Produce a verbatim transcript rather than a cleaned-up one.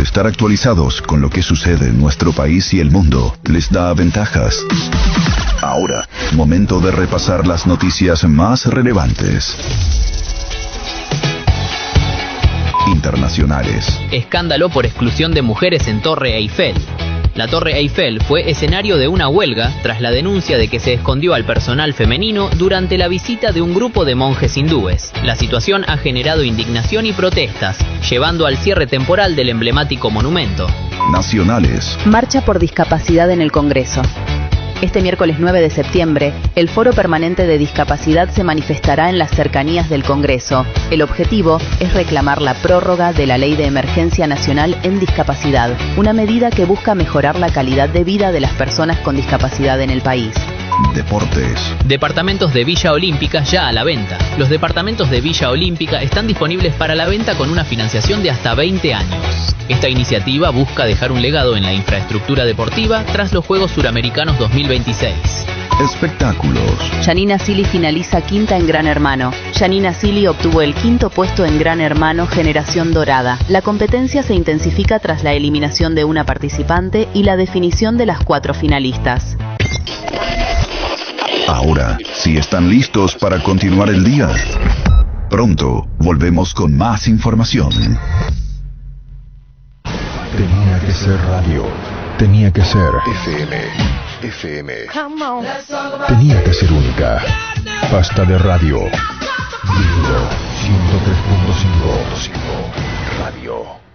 estar actualizados con lo que sucede en nuestro país y el mundo les da ventajas. Ahora, momento de repasar las noticias más relevantes. Internacionales. Escándalo por exclusión de mujeres en Torre Eiffel. La Torre Eiffel fue escenario de una huelga tras la denuncia de que se escondió al personal femenino durante la visita de un grupo de monjes hindúes. La situación ha generado indignación y protestas, llevando al cierre temporal del emblemático monumento. Nacionales. Marcha por discapacidad en el Congreso. Este miércoles nueve de septiembre, el Foro Permanente de Discapacidad se manifestará en las cercanías del Congreso. El objetivo es reclamar la prórroga de la Ley de Emergencia Nacional en Discapacidad, una medida que busca mejorar la calidad de vida de las personas con discapacidad en el país. Deportes. Departamentos de Villa Olímpica ya a la venta. Los departamentos de Villa Olímpica están disponibles para la venta con una financiación de hasta veinte años. Esta iniciativa busca dejar un legado en la infraestructura deportiva tras los Juegos Suramericanos dos mil veintiséis. Espectáculos. Janina Silly finaliza quinta en Gran Hermano. Janina Silly obtuvo el quinto puesto en Gran Hermano Generación Dorada. La competencia se intensifica tras la eliminación de una participante y la definición de las cuatro finalistas. Ahora, si están listos para continuar el día, pronto volvemos con más información. Tenía que ser radio. Tenía que ser F M. F M. Tenía que ser única. Basta de radio. ciento tres punto cinco. Radio.